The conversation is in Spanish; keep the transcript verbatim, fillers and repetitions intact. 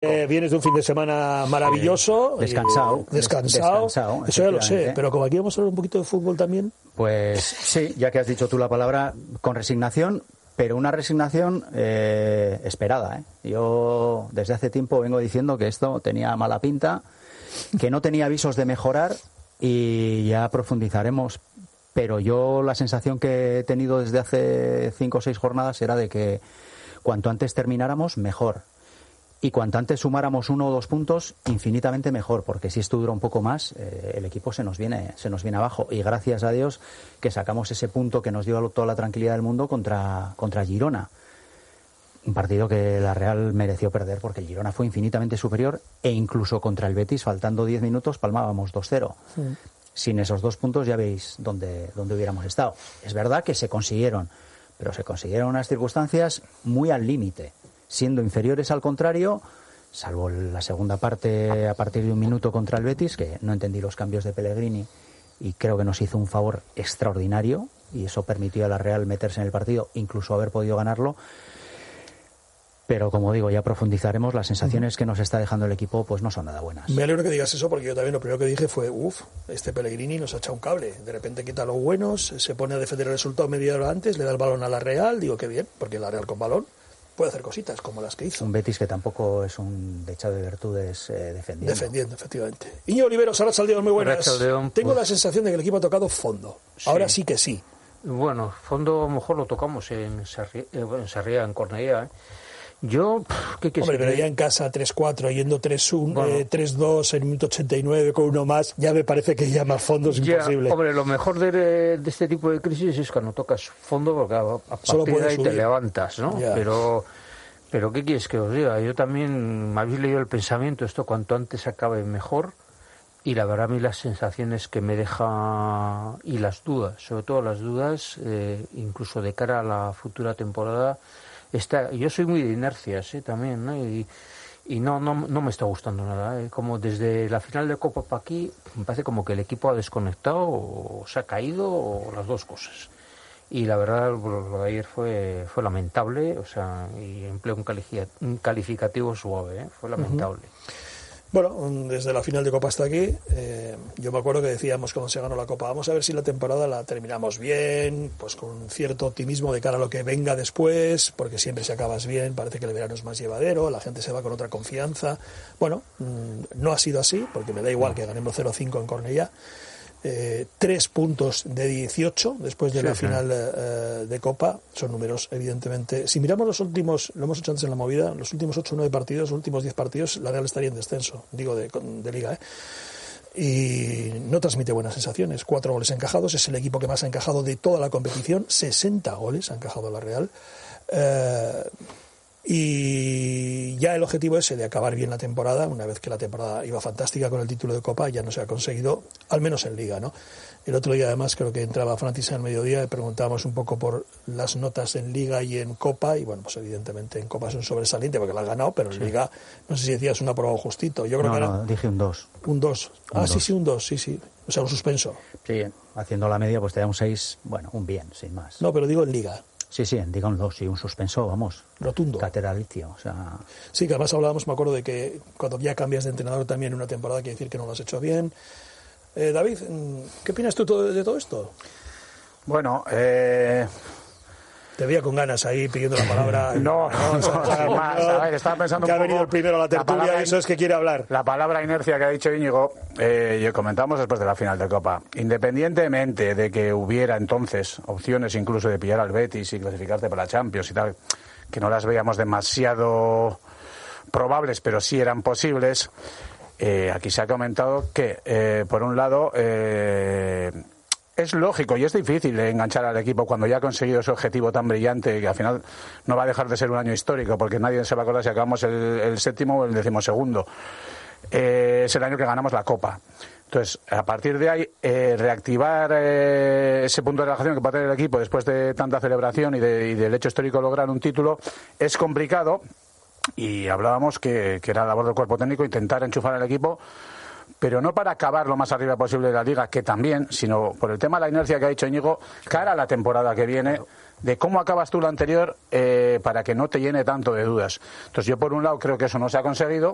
Eh, vienes de un fin de semana maravilloso. Sí. Descansado. Eh, descansado. descansado. Eso ya lo sé, pero como aquí vamos a hablar un poquito de fútbol también. Pues sí, ya que has dicho tú la palabra, con resignación, pero una resignación eh, esperada. ¿eh? Yo desde hace tiempo vengo diciendo que esto tenía mala pinta, que no tenía avisos de mejorar y ya profundizaremos. Pero yo la sensación que he tenido desde hace cinco o seis jornadas era de que cuanto antes termináramos, mejor. Y cuanto antes sumáramos uno o dos puntos, infinitamente mejor, porque si esto dura un poco más, eh, el equipo se nos viene se nos viene abajo. Y gracias a Dios que sacamos ese punto que nos dio toda la tranquilidad del mundo contra, contra Girona. Un partido que la Real mereció perder porque el Girona fue infinitamente superior e incluso contra el Betis, faltando diez minutos, palmábamos dos cero. Sí. Sin esos dos puntos ya veis dónde, dónde hubiéramos estado. Es verdad que se consiguieron, pero se consiguieron unas circunstancias muy al límite, siendo inferiores al contrario, salvo la segunda parte a partir de un minuto contra el Betis, que no entendí los cambios de Pellegrini y creo que nos hizo un favor extraordinario y eso permitió a la Real meterse en el partido, incluso haber podido ganarlo. Pero como digo, ya profundizaremos, las sensaciones uh-huh. que nos está dejando el equipo pues no son nada buenas. Me alegro que digas eso porque yo también lo primero que dije fue uff, este Pellegrini nos ha echado un cable, de repente quita los buenos, se pone a defender el resultado media hora antes, le da el balón a la Real, digo que bien, porque la Real con balón puede hacer cositas como las que hizo. Un Betis que tampoco es un dechado de virtudes eh, defendiendo. Defendiendo, efectivamente. Iñigo Oliveros, ahora Saldeón, muy buenas. León, Tengo pues... la sensación de que el equipo ha tocado fondo, sí. Ahora sí que sí. Bueno, fondo a lo mejor lo tocamos en Sarriá, en, Sarriá, en Cornellá, ¿eh? Yo, ¿qué quieres? Hombre, pero ya en casa tres cuatro, yendo tres uno, bueno. eh, tres dos en el minuto ochenta y nueve con uno más, ya me parece que ya más fondo es ya, imposible. Hombre, lo mejor de, de este tipo de crisis es cuando tocas fondo porque a, a partir de ahí te levantas, ¿no? Ya. Pero, pero ¿qué quieres que os diga? Yo también me habéis leído el pensamiento, esto cuanto antes acabe mejor, y la verdad a mí las sensaciones que me deja y las dudas, sobre todo las dudas, eh, incluso de cara a la futura temporada. Está, yo soy muy de inercias ¿eh? también, ¿no? Y, y no, no no me está gustando nada. ¿eh? Como desde la final de Copa para aquí, me parece como que el equipo ha desconectado o se ha caído o las dos cosas. Y la verdad, lo de ayer fue fue lamentable, o sea, y empleo un, calific- un calificativo suave, ¿eh? fue lamentable. Uh-huh. Bueno, desde la final de Copa hasta aquí, eh, yo me acuerdo que decíamos cuando se ganó la Copa, vamos a ver si la temporada la terminamos bien, pues con cierto optimismo de cara a lo que venga después, porque siempre si acabas bien, parece que el verano es más llevadero, la gente se va con otra confianza. Bueno, mmm, no ha sido así, porque me da igual que ganemos cero cinco en Cornellá. Eh, tres puntos de dieciocho después de sí, la sí. final eh, de Copa, son números evidentemente, si miramos los últimos, lo hemos hecho antes en la movida, los últimos ocho o nueve partidos, los últimos diez partidos, la Real estaría en descenso, digo de, de Liga, ¿eh? Y no transmite buenas sensaciones, cuatro goles encajados, es el equipo que más ha encajado de toda la competición, sesenta goles ha encajado la Real, eh, y ya el objetivo ese de acabar bien la temporada, una vez que la temporada iba fantástica con el título de Copa, ya no se ha conseguido, al menos en Liga, ¿no? El otro día además creo que entraba Francis al mediodía y preguntábamos un poco por las notas en Liga y en Copa, y bueno, pues evidentemente en Copa es un sobresaliente porque la has ganado, pero en sí. Liga, no sé si decías un aprobado justito, yo creo no, que era... No, dije un dos. Un dos. Ah, un sí, dos. sí, un dos, sí, sí, o sea, un suspenso. Sí, haciendo la media pues te da un seis, bueno, un bien, sin más. No, pero digo en Liga. Sí, sí, diga un dos, sí, un suspenso, vamos. Rotundo. Cateralicio, o sea... Sí, que además hablábamos, me acuerdo de que cuando ya cambias de entrenador también en una temporada quiere decir que no lo has hecho bien. Eh, David, ¿qué opinas tú de todo esto? Bueno, eh... Te veía con ganas ahí pidiendo la palabra. No, no, no, no, más, a ver, estaba pensando que un ha venido poco el primero a la tertulia, la palabra, eso es que quiere hablar. La palabra inercia que ha dicho Íñigo, eh, y comentamos después de la final de Copa. Independientemente de que hubiera entonces opciones incluso de pillar al Betis y clasificarte para la Champions y tal, que no las veíamos demasiado probables, pero sí eran posibles, eh, aquí se ha comentado que, eh, por un lado... Eh, Es lógico y es difícil enganchar al equipo cuando ya ha conseguido ese objetivo tan brillante que al final no va a dejar de ser un año histórico porque nadie se va a acordar si acabamos el, el séptimo o el decimosegundo. Eh, es el año que ganamos la Copa. Entonces, a partir de ahí, eh, reactivar eh, ese punto de relajación que puede tener el equipo después de tanta celebración y, de, y del hecho histórico de lograr un título es complicado y hablábamos que, que era labor del cuerpo técnico intentar enchufar al equipo, pero no para acabar lo más arriba posible de la Liga, que también, sino por el tema de la inercia que ha dicho Íñigo, cara a la temporada que viene, de cómo acabas tú la anterior, eh, para que no te llene tanto de dudas. Entonces yo por un lado creo que eso no se ha conseguido,